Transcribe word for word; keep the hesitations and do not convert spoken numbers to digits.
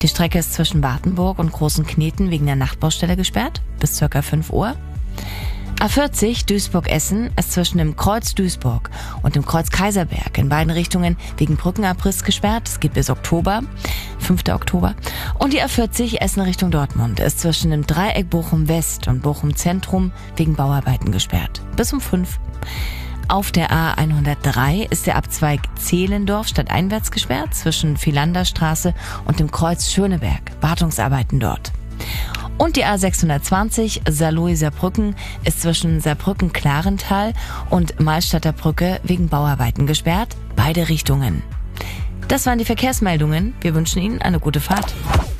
Die Strecke ist zwischen Wartenburg und Großen Kneten wegen der Nachtbaustelle gesperrt, bis ca. fünf Uhr. A vierzig Duisburg-Essen ist zwischen dem Kreuz Duisburg und dem Kreuz Kaiserberg in beiden Richtungen wegen Brückenabriss gesperrt. Es geht bis Oktober, fünften Oktober. Und die A vierzig Essen Richtung Dortmund ist zwischen dem Dreieck Bochum West und Bochum Zentrum wegen Bauarbeiten gesperrt, bis um fünf. Auf der A hundertdrei ist der Abzweig Zehlendorf stadteinwärts gesperrt zwischen Philanderstraße und dem Kreuz Schöneberg. Wartungsarbeiten dort. Und die A sechshundertzwanzig Saarlouis-Saarbrücken ist zwischen Saarbrücken-Klarental und Malstadter Brücke wegen Bauarbeiten gesperrt, beide Richtungen. Das waren die Verkehrsmeldungen. Wir wünschen Ihnen eine gute Fahrt.